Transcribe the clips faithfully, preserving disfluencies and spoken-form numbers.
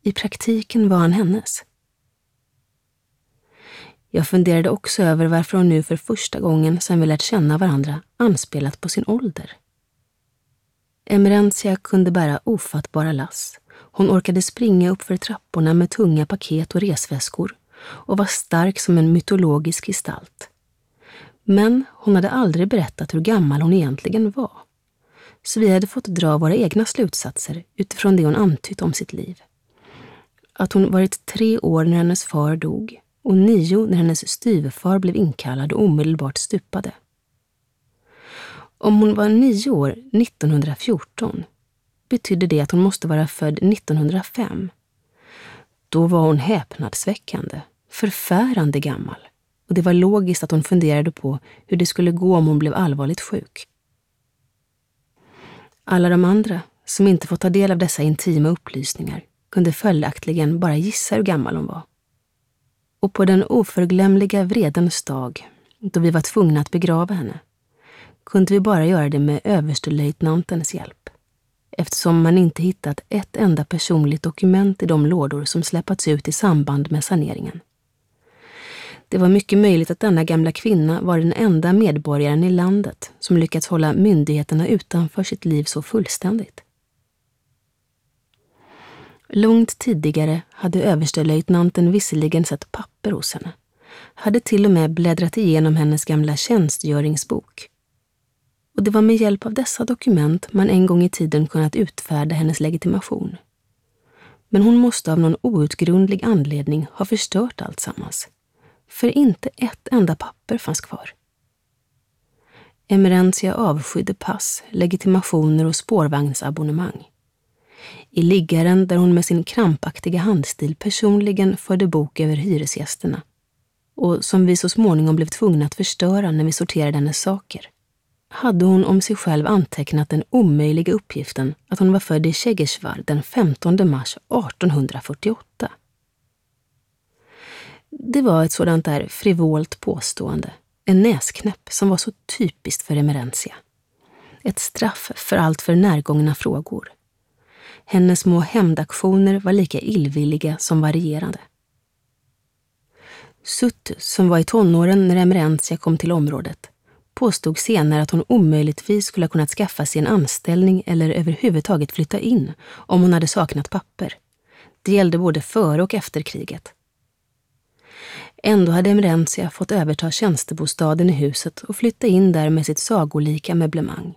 I praktiken var han hennes. Jag funderade också över varför hon nu för första gången sedan vi lärt känna varandra anspelat på sin ålder. Emerentia kunde bära ofattbara lass. Hon orkade springa upp för trapporna med tunga paket och resväskor och var stark som en mytologisk gestalt. Men hon hade aldrig berättat hur gammal hon egentligen var. Så vi hade fått dra våra egna slutsatser utifrån det hon antytt om sitt liv. Att hon varit tre år när hennes far dog och nio när hennes styvfar blev inkallad och omedelbart stupade. Om hon var nio år nittonhundrafjorton betydde det att hon måste vara född nittonhundrafem. Då var hon häpnadsväckande, förfärande gammal, och det var logiskt att hon funderade på hur det skulle gå om hon blev allvarligt sjuk. Alla de andra, som inte fått ta del av dessa intima upplysningar, kunde följaktligen bara gissa hur gammal hon var. Och på den oförglömliga vredens dag, då vi var tvungna att begrava henne, kunde vi bara göra det med överstelöjtnantens hjälp, eftersom man inte hittat ett enda personligt dokument i de lådor som släppats ut i samband med saneringen. Det var mycket möjligt att denna gamla kvinna var den enda medborgaren i landet som lyckats hålla myndigheterna utanför sitt liv så fullständigt. Långt tidigare hade överstelöjtnanten visserligen sett papper hos henne, hade till och med bläddrat igenom hennes gamla tjänstgöringsbok. Och det var med hjälp av dessa dokument man en gång i tiden kunnat utfärda hennes legitimation. Men hon måste av någon outgrundlig anledning ha förstört allt sammans. För inte ett enda papper fanns kvar. Emerentia avskydde pass, legitimationer och spårvagnsabonnemang. I liggaren där hon med sin krampaktiga handstil personligen förde bok över hyresgästerna, och som vi så småningom blev tvungna att förstöra när vi sorterade hennes saker, hade hon om sig själv antecknat den omöjliga uppgiften att hon var född i Tjegesvar den femtonde mars artonhundrafyrtioåtta. Det var ett sådant där frivolt påstående, en näsknäpp som var så typiskt för Emerentia. Ett straff för allt för närgångna frågor. Hennes små hämndaktioner var lika illvilliga som varierande. Sutt, som var i tonåren när Emerentia kom till området, påstod senare att hon omöjligtvis skulle ha kunnat skaffa sig en anställning eller överhuvudtaget flytta in om hon hade saknat papper. Det gällde både före och efter kriget. Ändå hade Emerentia fått överta tjänstebostaden i huset och flytta in där med sitt sagolika möblemang.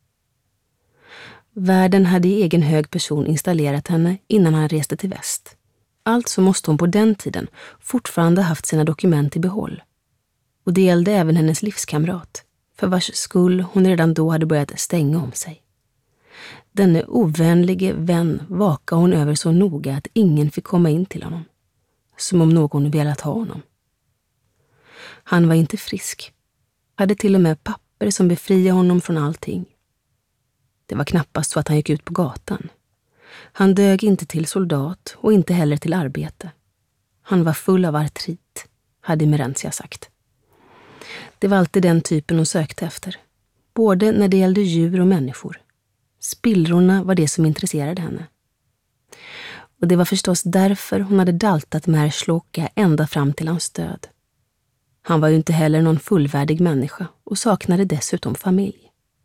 Värden hade i egen hög person installerat henne innan han reste till väst. Alltså måste hon på den tiden fortfarande haft sina dokument i behåll. Och det gällde även hennes livskamrat, för vars skull hon redan då hade börjat stänga om sig. Denne ovänlige vän vakade hon över så noga att ingen fick komma in till honom. Som om någon velat ha honom. Han var inte frisk. Hade till och med papper som befriade honom från allting. Det var knappast så att han gick ut på gatan. Han dög inte till soldat och inte heller till arbete. Han var full av artrit, hade Emerentia sagt. Det var alltid den typen hon sökte efter. Både när det gällde djur och människor. Spillrorna var det som intresserade henne. Och det var förstås därför hon hade daltat med Slåka ända fram till hans död. Han var ju inte heller någon fullvärdig människa och saknade dessutom familj.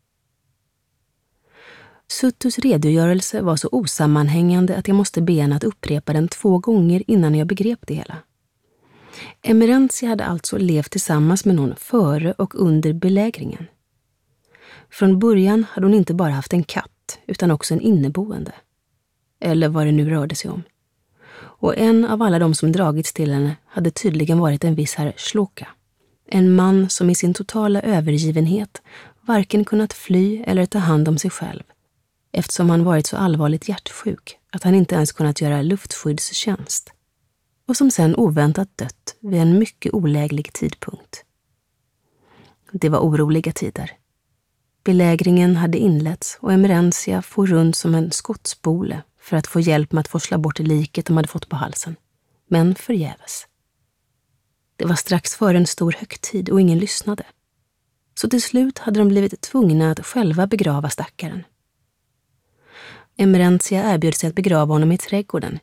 Suttus redogörelse var så osammanhängande att jag måste be henne att upprepa den två gånger innan jag begrep det hela. Emerentia hade alltså levt tillsammans med någon före och under belägringen. Från början hade hon inte bara haft en katt utan också en inneboende. Eller vad det nu rörde sig om. Och en av alla de som dragits till henne hade tydligen varit en viss herr Slåka. En man som i sin totala övergivenhet varken kunnat fly eller ta hand om sig själv, eftersom han varit så allvarligt hjärtsjuk att han inte ens kunnat göra luftskyddstjänst, och som sen oväntat dött vid en mycket oläglig tidpunkt. Det var oroliga tider. Belägringen hade inletts och Emerentia for runt som en skottspole för att få hjälp med att forsla bort liket de hade fått på halsen, men förgäves. Det var strax före en stor högtid och ingen lyssnade. Så till slut hade de blivit tvungna att själva begrava stackaren. Emerentia erbjöd sig att begrava honom i trädgården